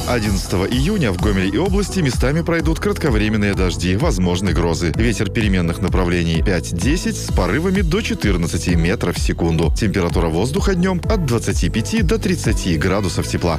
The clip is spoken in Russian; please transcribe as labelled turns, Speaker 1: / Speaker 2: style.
Speaker 1: 11 июня в Гомеле и области местами пройдут кратковременные дожди, возможны грозы. Ветер переменных направлений 5-10 с порывами до 14 метров в секунду. Температура воздуха днем от 25 до 30 градусов тепла.